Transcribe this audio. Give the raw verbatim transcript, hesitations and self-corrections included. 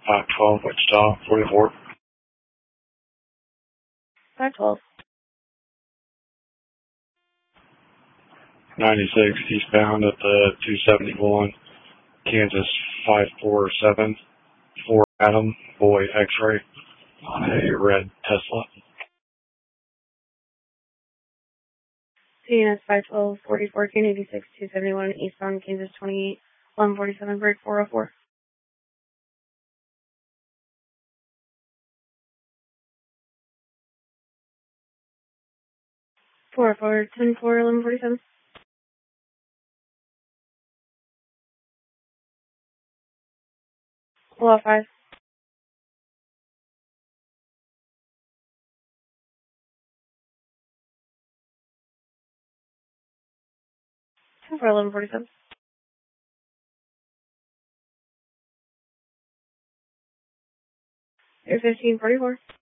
five twelve, Wichita, forty-four. five twelve. ninety-six, eastbound at the two seventy-one, Kansas five four seven, four Adam, boy X-ray, on a red Tesla. C N S five twelve, forty-four, K eighty-six, two seventy-one, eastbound Kansas twenty-eight, eleven forty-seven, break four oh four. four oh four, ten four, eleven forty-seven. Law five. ten four, eleven forty-seven. Air fifteen forty-four.